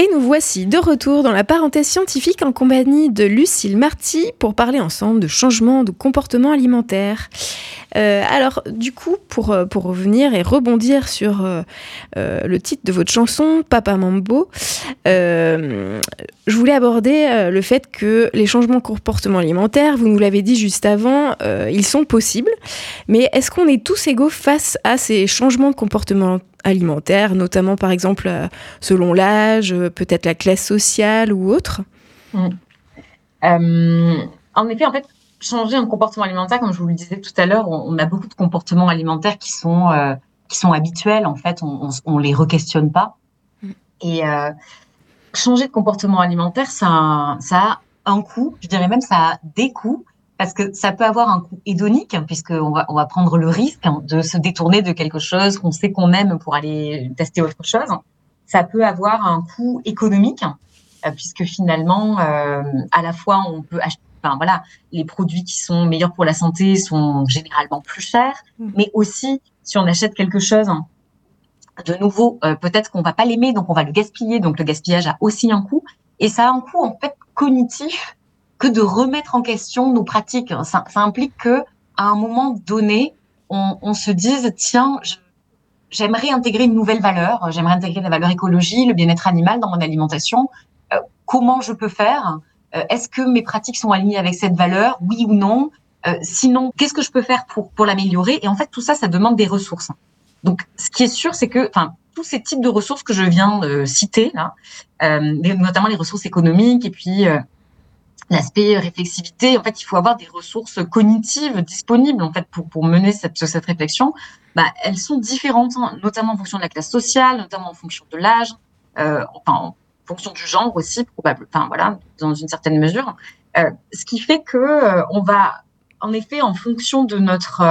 Et nous voici de retour dans la parenthèse scientifique en compagnie de Lucille Marty pour parler ensemble de changement de comportement alimentaire. Alors, du coup, pour revenir et rebondir sur le titre de votre chanson, Papa Mambo, je voulais aborder le fait que les changements de comportement alimentaire, vous nous l'avez dit juste avant, ils sont possibles. Mais est-ce qu'on est tous égaux face à ces changements de comportement alimentaire, notamment par exemple selon l'âge, peut-être la classe sociale ou autre? En effet, en fait, changer un comportement alimentaire, comme je vous le disais tout à l'heure, on a beaucoup de comportements alimentaires qui sont habituels. En fait, on les re-questionne pas. Et changer de comportement alimentaire, ça a un coût. Je dirais même ça a des coûts. Parce que ça peut avoir un coût hédonique, puisqu'on va prendre le risque de se détourner de quelque chose qu'on sait qu'on aime pour aller tester autre chose. Ça peut avoir un coût économique, puisque finalement, à la fois, on peut acheter, les produits qui sont meilleurs pour la santé sont généralement plus chers, mais aussi, si on achète quelque chose de nouveau, peut-être qu'on va pas l'aimer, donc on va le gaspiller. Donc le gaspillage a aussi un coût, et ça a un coût en fait cognitif, que de remettre en question nos pratiques. Ça implique que, à un moment donné, on se dise, tiens, j'aimerais intégrer une nouvelle valeur, j'aimerais intégrer la valeur écologie, le bien-être animal dans mon alimentation. Comment je peux faire? Est-ce que mes pratiques sont alignées avec cette valeur? Oui ou non? Sinon, qu'est-ce que je peux faire pour l'améliorer? Et en fait, tout ça, ça demande des ressources. Donc, ce qui est sûr, c'est que, tous ces types de ressources que je viens de citer, là, notamment les ressources économiques et puis l'aspect réflexivité, en fait, il faut avoir des ressources cognitives disponibles en fait pour mener cette réflexion. Elles sont différentes, notamment en fonction de la classe sociale, notamment en fonction de l'âge, en fonction du genre aussi, dans une certaine mesure. Ce qui fait que on va, en effet, en fonction de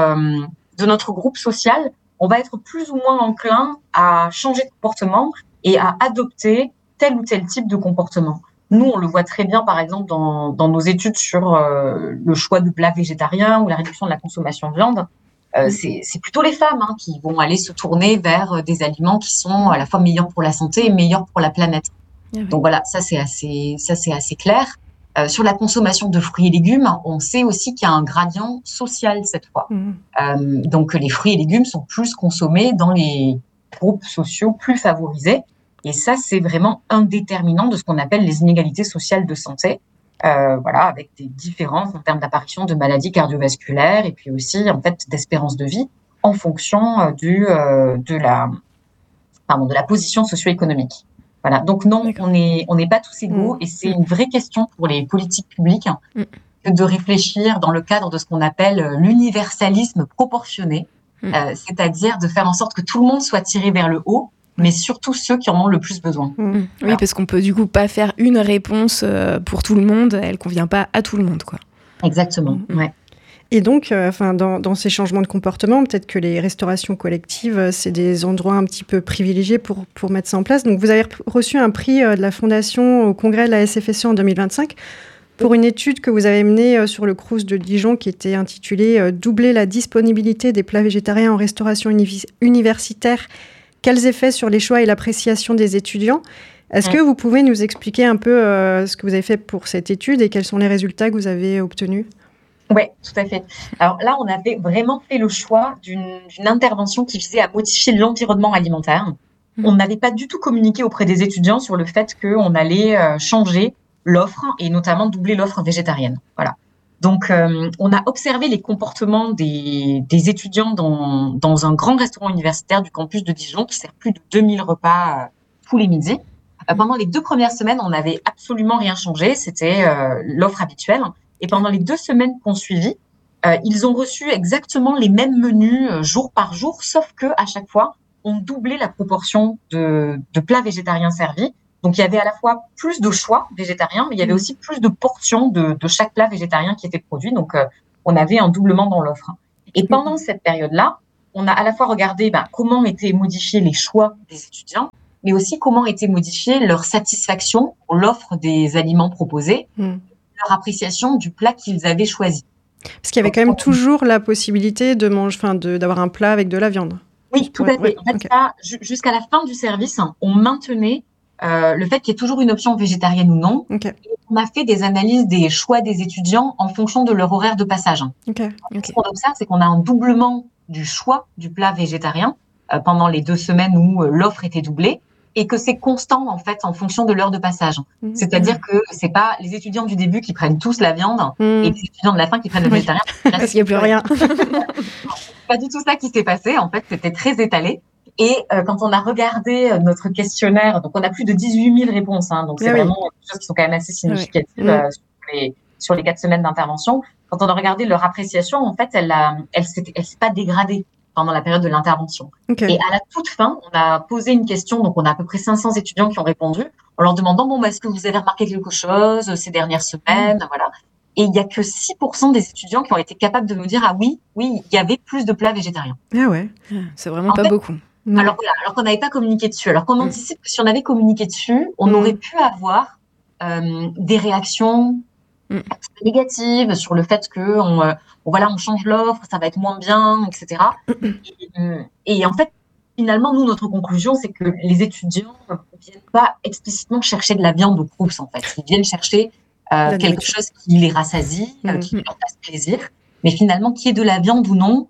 notre groupe social, on va être plus ou moins enclin à changer de comportement et à adopter tel ou tel type de comportement. Nous, on le voit très bien, par exemple, dans nos études sur le choix de plats végétariens ou la réduction de la consommation de viande. C'est plutôt les femmes qui vont aller se tourner vers des aliments qui sont à la fois meilleurs pour la santé et meilleurs pour la planète. Donc voilà, ça c'est assez clair. Sur la consommation de fruits et légumes, on sait aussi qu'il y a un gradient social cette fois. Donc les fruits et légumes sont plus consommés dans les groupes sociaux plus favorisés. Et ça, c'est vraiment un déterminant de ce qu'on appelle les inégalités sociales de santé, avec des différences en termes d'apparition de maladies cardiovasculaires et puis aussi en fait d'espérance de vie en fonction de la position socio-économique. Voilà. Donc non, on n'est pas tous égaux et c'est une vraie question pour les politiques publiques que de réfléchir dans le cadre de ce qu'on appelle l'universalisme proportionné, c'est-à-dire de faire en sorte que tout le monde soit tiré vers le haut, mais surtout ceux qui en ont le plus besoin. Voilà. Oui, parce qu'on peut du coup pas faire une réponse pour tout le monde, elle convient pas à tout le monde, quoi. Exactement, ouais. Et donc, dans ces changements de comportement, peut-être que les restaurations collectives, c'est des endroits un petit peu privilégiés pour mettre ça en place. Donc, vous avez reçu un prix de la Fondation au congrès de la SFSE en 2025 pour une étude que vous avez menée sur le Crous de Dijon qui était intitulée « Doubler la disponibilité des plats végétariens en restauration universitaire. Quels effets sur les choix et l'appréciation des étudiants ?» Est-ce que vous pouvez nous expliquer un peu ce que vous avez fait pour cette étude et quels sont les résultats que vous avez obtenus ? Oui, tout à fait. Alors là, on avait vraiment fait le choix d'une intervention qui visait à modifier l'environnement alimentaire. On n'avait pas du tout communiqué auprès des étudiants sur le fait qu'on allait changer l'offre et notamment doubler l'offre végétarienne. Voilà. Donc, on a observé les comportements des étudiants dans un grand restaurant universitaire du campus de Dijon qui sert plus de 2000 repas tous les midis. Pendant les 2 premières semaines, on n'avait absolument rien changé. C'était l'offre habituelle. Et pendant les 2 semaines qu'on suivit, ils ont reçu exactement les mêmes menus jour par jour, sauf que à chaque fois, on doublait la proportion de plats végétariens servis. Donc, il y avait à la fois plus de choix végétariens, mais il y avait aussi plus de portions de chaque plat végétarien qui était produit. Donc, on avait un doublement dans l'offre. Et pendant cette période-là, on a à la fois regardé comment étaient modifiés les choix des étudiants, mais aussi comment était modifiée leur satisfaction pour l'offre des aliments proposés, leur appréciation du plat qu'ils avaient choisi. Parce qu'il y avait quand même toujours la possibilité de manger, d'avoir un plat avec de la viande. Oui, tout à fait. En fait, ça, jusqu'à la fin du service, on maintenait le fait qu'il y ait toujours une option végétarienne ou non. Okay. Et on a fait des analyses des choix des étudiants en fonction de leur horaire de passage. Okay. Ce qu'on observe, c'est qu'on a un doublement du choix du plat végétarien pendant les 2 semaines où l'offre était doublée, et que c'est constant en fait en fonction de l'heure de passage. C'est-à-dire que c'est pas les étudiants du début qui prennent tous la viande et les étudiants de la fin qui prennent le végétarien. Parce qu'il n'y a plus rien. Pas du tout ça qui s'est passé. En fait, c'était très étalé. Et quand on a regardé notre questionnaire, donc on a plus de 18 000 réponses, hein, donc c'est vraiment des choses qui sont quand même assez significatives sur les 4 semaines d'intervention. Quand on a regardé leur appréciation, en fait, elle s'est pas dégradée pendant la période de l'intervention. Okay. Et à la toute fin, on a posé une question, donc on a à peu près 500 étudiants qui ont répondu, en leur demandant, bon, est-ce que vous avez remarqué quelque chose ces dernières semaines, voilà. Et il y a que 6% des étudiants qui ont été capables de nous dire, ah oui, il y avait plus de plats végétariens. Ah ouais, c'est vraiment pas beaucoup. Alors voilà, alors qu'on n'avait pas communiqué dessus. Alors qu'on anticipe que si on avait communiqué dessus, on aurait pu avoir des réactions négatives sur le fait que on change l'offre, ça va être moins bien, etc. Et en fait, finalement, nous, notre conclusion, c'est que les étudiants ne viennent pas explicitement chercher de la viande au Crous, en fait. Ils viennent chercher quelque chose qui les rassasie, qui leur fasse plaisir. Mais finalement, qu'il y ait de la viande ou non,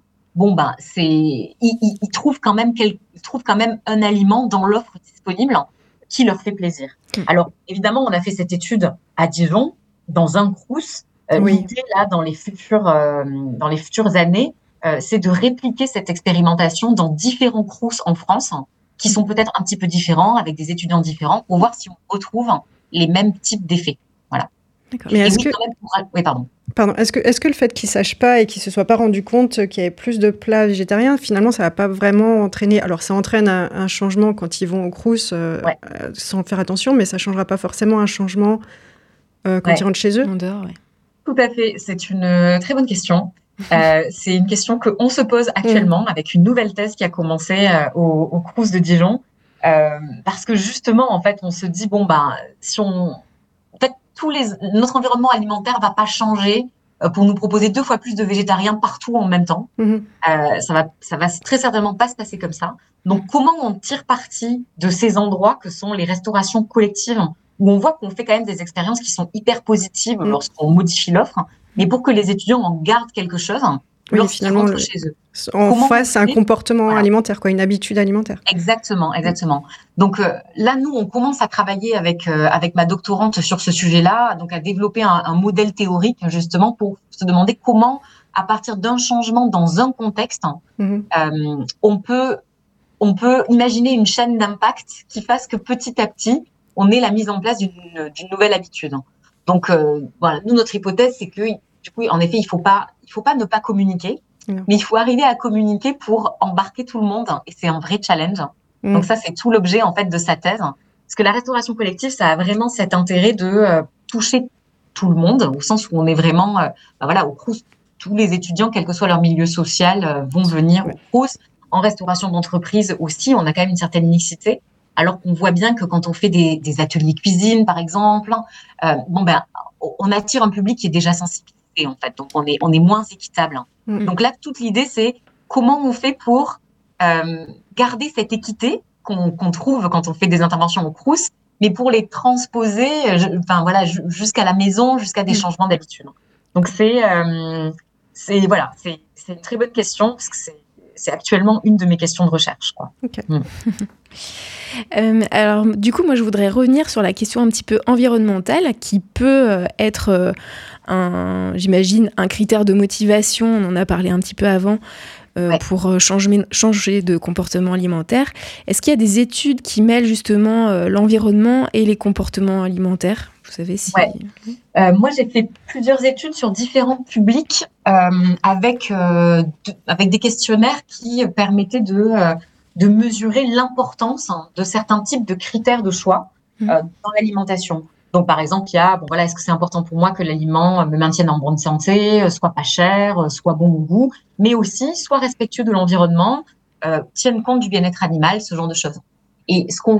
ils trouvent quand même un aliment dans l'offre disponible qui leur fait plaisir. Alors, évidemment, on a fait cette étude à Dijon, dans un Crous. L'idée, là, dans les futures années, c'est de répliquer cette expérimentation dans différents Crous en France, qui sont peut-être un petit peu différents, avec des étudiants différents, pour voir si on retrouve les mêmes types d'effets. Voilà. Mais est-ce que... Oui, pardon. Pardon, est-ce que le fait qu'ils ne sachent pas et qu'ils ne se soient pas rendus compte qu'il y avait plus de plats végétariens, finalement, ça ne va pas vraiment entraîner... Alors, ça entraîne un changement quand ils vont au Crous sans faire attention, mais ça ne changera pas forcément un changement quand ils rentrent chez eux. Tout à fait. C'est une très bonne question. C'est une question qu'on se pose actuellement avec une nouvelle thèse qui a commencé au Crous de Dijon. Parce que justement, en fait, on se dit, si on... notre environnement alimentaire va pas changer pour nous proposer 2 fois plus de végétariens partout en même temps. Ça va très certainement pas se passer comme ça. Donc, comment on tire parti de ces endroits que sont les restaurations collectives, où on voit qu'on fait quand même des expériences qui sont hyper positives lorsqu'on modifie l'offre, mais pour que les étudiants en gardent quelque chose lorsqu'ils rentrent chez eux. En face, un comportement alimentaire, une habitude alimentaire. Exactement. Donc là, nous, on commence à travailler avec ma doctorante sur ce sujet-là, donc à développer un modèle théorique justement pour se demander comment, à partir d'un changement dans un contexte, on peut imaginer une chaîne d'impact qui fasse que petit à petit, on ait la mise en place d'une nouvelle habitude. Donc nous, notre hypothèse, c'est que du coup, en effet, il faut pas ne pas communiquer. Mais il faut arriver à communiquer pour embarquer tout le monde, et c'est un vrai challenge. Donc ça, c'est tout l'objet en fait de sa thèse, parce que la restauration collective, ça a vraiment cet intérêt de toucher tout le monde, au sens où on est vraiment, au Crous, tous les étudiants, quel que soit leur milieu social, vont venir au Crous. En restauration d'entreprise aussi, on a quand même une certaine mixité, alors qu'on voit bien que quand on fait des ateliers cuisine, par exemple, on attire un public qui est déjà sensibilisé. En fait, donc on est moins équitable. Donc là, toute l'idée, c'est comment on fait pour garder cette équité qu'on trouve quand on fait des interventions au Crous, mais pour les transposer, jusqu'à la maison, jusqu'à des changements d'habitude. Donc c'est une très bonne question, parce que c'est actuellement une de mes questions de recherche, quoi. Okay. Alors, du coup, moi, je voudrais revenir sur la question un petit peu environnementale, qui peut être, j'imagine, un critère de motivation. On en a parlé un petit peu avant, pour changer de comportement alimentaire. Est-ce qu'il y a des études qui mêlent justement l'environnement et les comportements alimentaires ? Vous savez si... Moi, j'ai fait plusieurs études sur différents publics avec des questionnaires qui permettaient de mesurer l'importance de certains types de critères de choix dans l'alimentation. Donc, par exemple, il y a, est-ce que c'est important pour moi que l'aliment me maintienne en bonne santé, soit pas cher, soit bon au goût, mais aussi soit respectueux de l'environnement, tienne compte du bien-être animal, ce genre de choses. Et ce qu'on